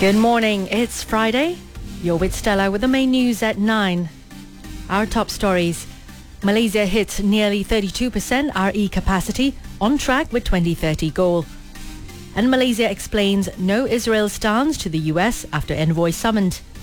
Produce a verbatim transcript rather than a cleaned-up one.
Good morning. It's Friday. You're with Stella with the main news at nine. Our top stories. Malaysia hits nearly thirty-two percent R E capacity, on track with twenty thirty goal. And Malaysia explains no Israel stance to the U S after envoy summoned.